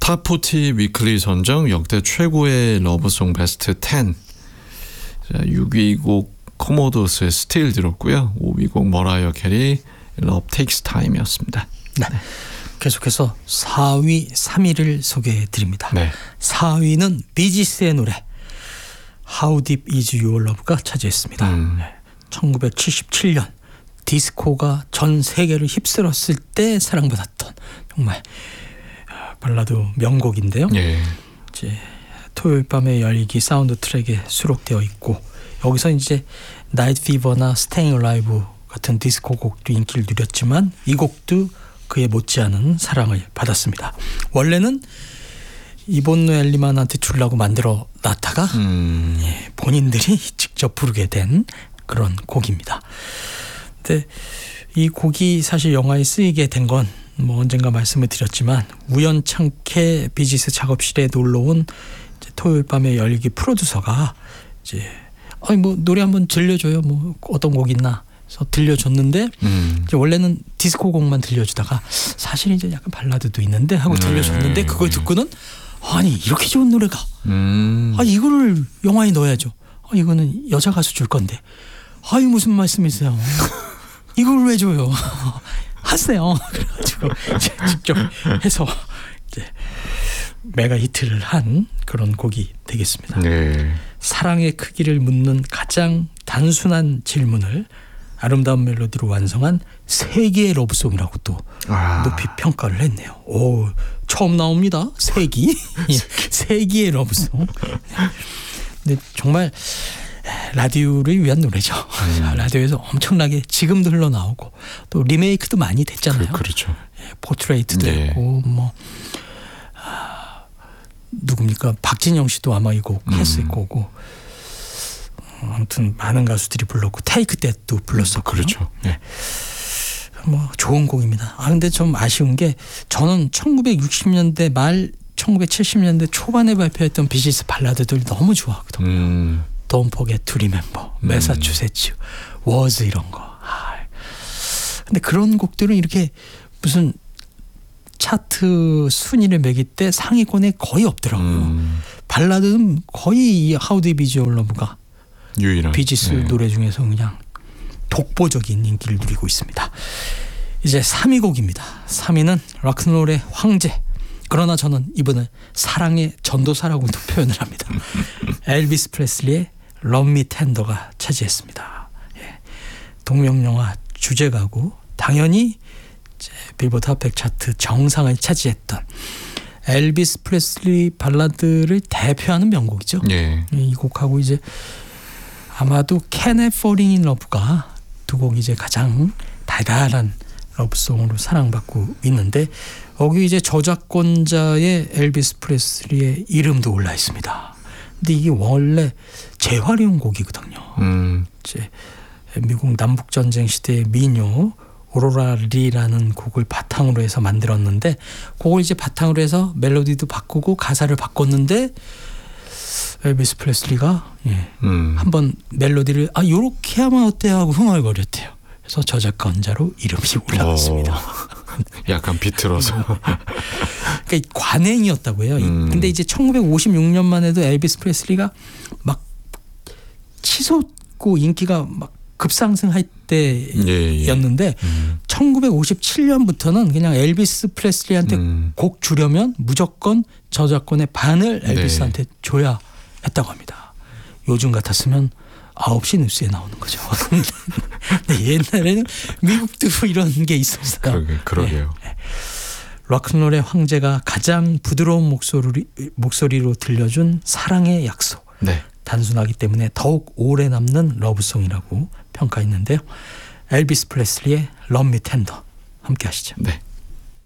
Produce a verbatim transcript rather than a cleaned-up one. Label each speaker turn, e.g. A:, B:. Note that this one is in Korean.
A: 탑사십 위클리 선정 역대 최고의 러브송 베스트 텐. 자, 육 위 곡 코모도스의 스틸 들었고요. 오 위 곡 머라이어 캐리 Love Takes Time이었습니다.
B: 네. 계속해서 사 위, 삼 위를 소개해 드립니다.
A: 네.
B: 사 위는 비지스의 노래 How Deep Is Your Love가 차지했습니다.
A: 음.
B: 네. 천구백칠십칠 년 디스코가 전 세계를 휩쓸었을 때 사랑받았던 정말 발라드 명곡인데요.
A: 예.
B: 이제 토요일 밤의 열기 사운드 트랙에 수록되어 있고 여기서 이제 나이트 피버나 스테잉 얼라이브 같은 디스코 곡도 인기를 누렸지만 이 곡도 그에 못지않은 사랑을 받았습니다. 원래는 이본노 엘리만한테 주려고 만들어 놨다가
A: 음.
B: 예, 본인들이 직접 부르게 된 그런 곡입니다. 근데 이 곡이 사실 영화에 쓰이게 된 건 뭐 언젠가 말씀을 드렸지만 우연찮게 비지스 작업실에 놀러온 토요일 밤의 열기 프로듀서가 이제 아니 뭐 노래 한번 들려줘요. 뭐 어떤 곡 있나. 그래서 들려줬는데
A: 음.
B: 이제 원래는 디스코 곡만 들려주다가 사실 이제 약간 발라드도 있는데 하고 들려줬는데 그걸 듣고는 아니 이렇게 좋은 노래가
A: 음.
B: 아 이거를 영화에 넣어야죠. 아, 이거는 여자 가수 줄 건데 아이 무슨 말씀이세요. 이걸 왜 줘요. 하세요. 그래가지고 직접 해서 이제 메가 히트를 한 그런 곡이 되겠습니다.
A: 네.
B: 사랑의 크기를 묻는 가장 단순한 질문을 아름다운 멜로디로 완성한 세기의 러브송이라고 또
A: 아.
B: 높이 평가를 했네요. 오, 처음 나옵니다. 세기. 세기의 러브송. 근데 정말 라디오를 위한 노래죠. 음. 라디오에서 엄청나게 지금도 흘러나오고 또 리메이크도 많이 됐잖아요.
A: 그, 그렇죠.
B: 예, 포트레이트도
A: 네.
B: 했고 뭐 아, 누굽니까 박진영 씨도 아마 이 곡 했을 음. 거고 아무튼 많은 가수들이 불렀고 테이크 댄도 불렀었고
A: 그렇죠.
B: 네. 뭐 좋은 곡입니다. 아 근데 좀 아쉬운 게 저는 천구백육십 년대 말 천구백칠십 년대 초반에 발표했던 비지스 발라드들 너무 좋아하거든요.
A: 음.
B: Don't Forget to Remember, 매사추세츠, Was 이런 거. 아, 근데 그런 곡들은 이렇게 무슨 차트 순위를 매길 때 상위권에 거의 없더라고요. 음. 발라드는 거의 이 How Deep Is Your Love가
A: 유일한
B: 비지스 네. 노래 중에서 그냥 독보적인 인기를 누리고 있습니다. 이제 삼 위 곡입니다. 삼 위는 락앤롤의 황제. 그러나 저는 이번에 사랑의 전도사라고도 표현을 합니다. 엘비스 프레슬리의 Love Me Tender가 차지했습니다. 예. 동명영화 주제가고 당연히 이제 빌보드 핫백 차트 정상을 차지했던 엘비스 프레슬리 발라드를 대표하는 명곡이죠.
A: 예.
B: 이 곡하고 이제 아마도 Can I Falling in Love가 두 곡이 이제 가장 달달한 러브송으로 사랑받고 있는데 여기 이제 저작권자의 엘비스 프레슬리의 이름도 올라 있습니다. 근데 이게 원래 재활용 곡이거든요.
A: 음.
B: 이제 미국 남북 전쟁 시대의 민요 오로라 리라는 곡을 바탕으로 해서 만들었는데 그걸 이제 바탕으로 해서 멜로디도 바꾸고 가사를 바꿨는데 엘비스 프레슬리가 예,
A: 음. 한번
B: 멜로디를 아 요렇게 하면 어때요 하고 흥얼거렸대요. 그래서 저작권자로 이름이 올라갔습니다.
A: 약간 비틀어서.
B: 그러니까 관행이었다고 해요.
A: 음. 근데
B: 이제 천구백오십육 년만 해도 엘비스 프레슬리가 막 치솟고 인기가 막 급상승할 때였는데 예, 예. 음. 천구백오십칠 년부터는 그냥 엘비스 프레슬리한테 음. 곡 주려면 무조건 저작권의 반을 엘비스한테 네. 줘야 했다고 합니다. 요즘 같았으면 아홉 시 뉴스에 나오는 거죠. 근데 옛날에는 미국도 이런 게 있었어요.
A: 그러게, 그러게요.
B: 네. 락앤롤의 황제가 가장 부드러운 목소리, 목소리로 들려준 사랑의 약속.
A: 네.
B: 단순하기 때문에 더욱 오래 남는 러브송이라고 평가했는데요. 엘비스 프레슬리의 Love Me Tender 함께 하시죠.
A: 네.